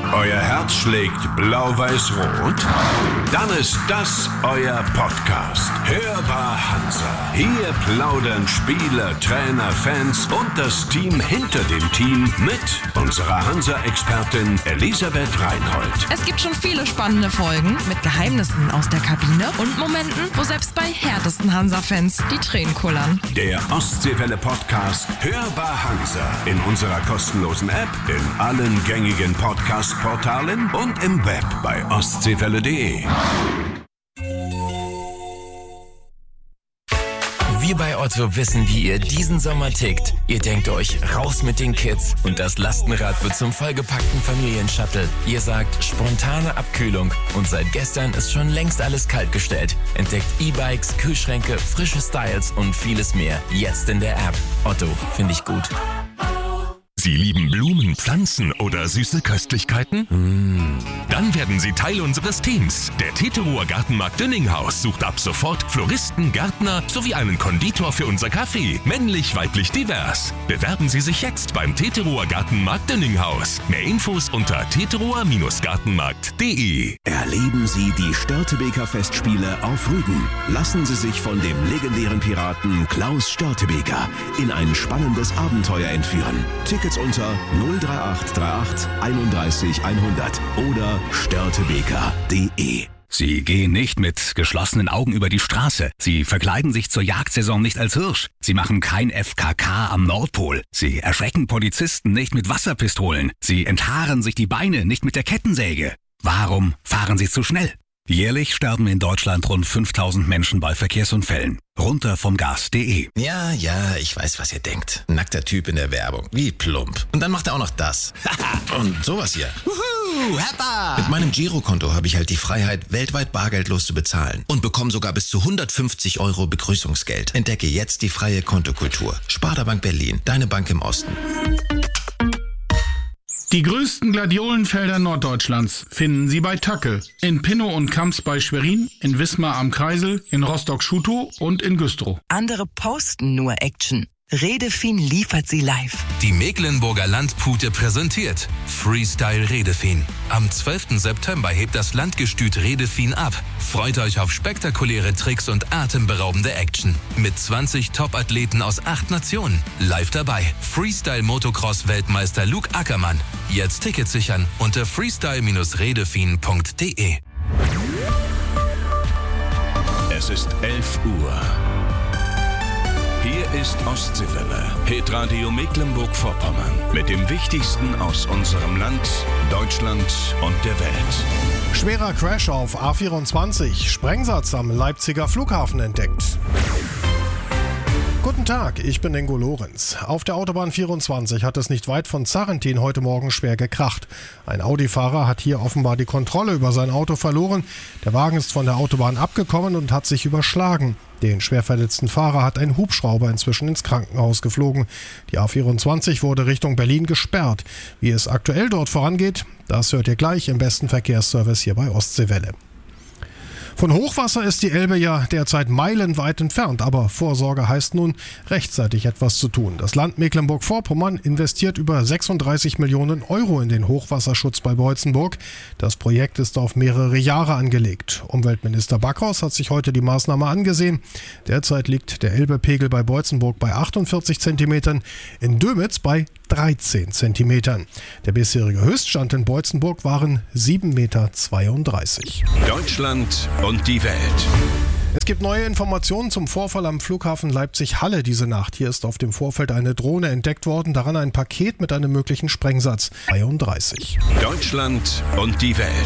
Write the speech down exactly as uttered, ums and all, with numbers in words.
Euer Herz schlägt blau-weiß-rot? Dann ist das euer Podcast. Hörbar Hansa. Hier plaudern Spieler, Trainer, Fans und das Team hinter dem Team mit unserer Hansa-Expertin Elisabeth Reinhold. Es gibt schon viele spannende Folgen mit Geheimnissen aus der Kabine und Momenten, wo selbst bei härtesten Hansa-Fans die Tränen kullern. Der Ostseewelle-Podcast Hörbar Hansa in unserer kostenlosen App, in allen gängigen Podcast-Portalen und im Web bei ostseewelle punkt de. Wir bei Otto wissen, wie ihr diesen Sommer tickt. Ihr denkt euch, raus mit den Kids und das Lastenrad wird zum vollgepackten Familienshuttle. Ihr sagt, spontane Abkühlung und seit gestern ist schon längst alles kaltgestellt. Entdeckt E-Bikes, Kühlschränke, frische Styles und vieles mehr. Jetzt in der App. Otto, finde ich gut. Sie lieben Blumen, Pflanzen oder süße Köstlichkeiten? Mm. Dann werden Sie Teil unseres Teams. Der Teterower Gartenmarkt Dünninghaus sucht ab sofort Floristen, Gärtner sowie einen Konditor für unser Café. Männlich, weiblich, divers. Bewerben Sie sich jetzt beim Teterower Gartenmarkt Dünninghaus. Mehr Infos unter teterower Gartenmarkt punkt de. Erleben Sie die Störtebeker Festspiele auf Rügen. Lassen Sie sich von dem legendären Piraten Klaus Störtebeker in ein spannendes Abenteuer entführen. Tickets unter null drei acht drei acht einunddreißig hundert oder störtebeker punkt de. Sie gehen nicht mit geschlossenen Augen über die Straße. Sie verkleiden sich zur Jagdsaison nicht als Hirsch. Sie machen kein F K K am Nordpol. Sie erschrecken Polizisten nicht mit Wasserpistolen. Sie enthaaren sich die Beine nicht mit der Kettensäge. Warum fahren Sie zu schnell? Jährlich sterben in Deutschland rund fünftausend Menschen bei Verkehrsunfällen. Runter vom Gas punkt de. Ja, ja, ich weiß, was ihr denkt. Nackter Typ in der Werbung. Wie plump. Und dann macht er auch noch das. Und sowas hier. Wuhu, Heppa! Mit meinem Girokonto habe ich halt die Freiheit, weltweit bargeldlos zu bezahlen. Und bekomme sogar bis zu hundertfünfzig Euro Begrüßungsgeld. Entdecke jetzt die freie Kontokultur. Sparda Bank Berlin. Deine Bank im Osten. Die größten Gladiolenfelder Norddeutschlands finden Sie bei Tacke. In Pinnow und Kamps bei Schwerin, in Wismar am Kreisel, in Rostock-Schutow und in Güstrow. Andere posten nur Action. Redefin liefert sie live. Die Mecklenburger Landpute präsentiert Freestyle Redefin. Am zwölften September hebt das Landgestüt Redefin ab. Freut euch auf spektakuläre Tricks und atemberaubende Action. Mit zwanzig Top-Athleten aus acht Nationen. Live dabei Freestyle-Motocross-Weltmeister Luke Ackermann. Jetzt Tickets sichern unter freestyle redefin punkt de. Es ist elf Uhr. Hier ist Ostseewelle, Hitradio Mecklenburg-Vorpommern, mit dem Wichtigsten aus unserem Land, Deutschland und der Welt. Schwerer Crash auf A vierundzwanzig, Sprengsatz am Leipziger Flughafen entdeckt. Guten Tag, ich bin Ingo Lorenz. Auf der Autobahn vierundzwanzig hat es nicht weit von Zarrentin heute Morgen schwer gekracht. Ein Audi-Fahrer hat hier offenbar die Kontrolle über sein Auto verloren. Der Wagen ist von der Autobahn abgekommen und hat sich überschlagen. Den schwer verletzten Fahrer hat ein Hubschrauber inzwischen ins Krankenhaus geflogen. Die A vierundzwanzig wurde Richtung Berlin gesperrt. Wie es aktuell dort vorangeht, das hört ihr gleich im besten Verkehrsservice hier bei Ostseewelle. Von Hochwasser ist die Elbe ja derzeit meilenweit entfernt, aber Vorsorge heißt nun, rechtzeitig etwas zu tun. Das Land Mecklenburg-Vorpommern investiert über sechsunddreißig Millionen Euro in den Hochwasserschutz bei Beutzenburg. Das Projekt ist auf mehrere Jahre angelegt. Umweltminister Backhaus hat sich heute die Maßnahme angesehen. Derzeit liegt der Elbepegel bei Beutzenburg bei achtundvierzig Zentimetern, in Dömitz bei dreizehn Zentimetern. Der bisherige Höchststand in Beutzenburg waren sieben Komma zweiunddreißig Meter. Deutschland und die Welt. Es gibt neue Informationen zum Vorfall am Flughafen Leipzig-Halle diese Nacht. Hier ist auf dem Vorfeld eine Drohne entdeckt worden, daran ein Paket mit einem möglichen Sprengsatz. zweiunddreißig. Deutschland und die Welt.